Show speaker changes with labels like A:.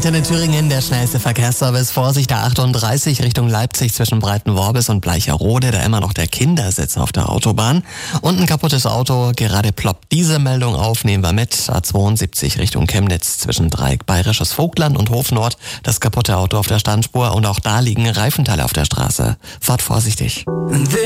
A: Antenne Thüringen, der schnellste Verkehrsservice. Vorsicht, der 38 Richtung Leipzig zwischen Breitenworbis und Bleicherode, da immer noch der Kindersitz auf der Autobahn. Und ein kaputtes Auto, gerade ploppt diese Meldung auf, nehmen wir mit. A72 Richtung Chemnitz zwischen Dreieck Bayerisches Vogtland und Hofnord, das kaputte Auto auf der Standspur und auch da liegen Reifenteile auf der Straße. Fahrt vorsichtig.